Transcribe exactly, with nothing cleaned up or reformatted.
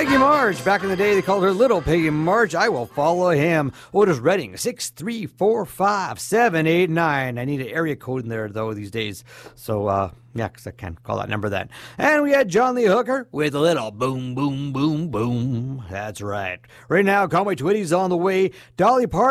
Peggy March. Back in the day, they called her Little Peggy March. I will follow him. Otis Redding, six three four five seven eight nine. I need an area code in there, though, these days. So, uh, yeah, because I can't call that number that. And we had John Lee Hooker with a little boom, boom, boom, boom. That's right. Right now, Conway Twitty's on the way. Dolly Parton.